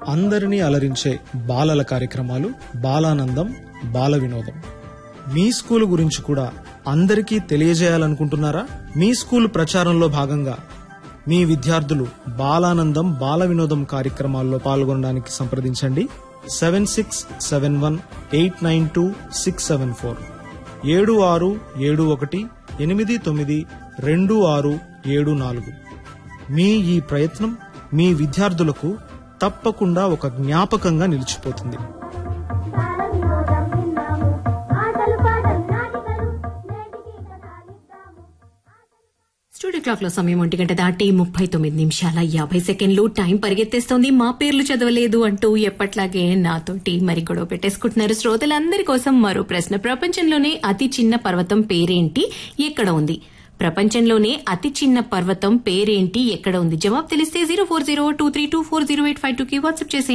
అందరినీ అలరించే బాలల కార్యక్రమాలు, బాలానందం, బాల వినోదం. మీ స్కూలు గురించి కూడా అందరికీ తెలియజేయాలనుకుంటున్నారా? మీ స్కూలు ప్రచారంలో భాగంగా మీ విద్యార్థులు బాలానందం, బాల వినోదం కార్యక్రమాల్లో పాల్గొనడానికి సంప్రదించండి. 7671892674 7671892674. మీ ఈ ప్రయత్నం మీ విద్యార్థులకు తప్పకుండా ఒక జ్ఞాపకంగా నిలిచిపోతుంది. స్టూడియో క్లాక్ లో సమయం 1:39 టైం పరిగెత్తేస్తోంది. మా పేర్లు చదవలేదు అంటూ ఎప్పట్లాగే నాతోటి మరి గొడవ పెట్టేసుకుంటున్నారు శ్రోతలందరి కోసం మరో ప్రశ్న. ప్రపంచంలోనే అతి చిన్న పర్వతం పేరేంటి, ఎక్కడ ఉంది? ప్రపంచంలోనే అతి చిన్న పర్వతం పేరేంటి, ఎక్కడ ఉంది? జవాబు తెలిస్తే 0402324085 కి వాట్సాప్ చేసి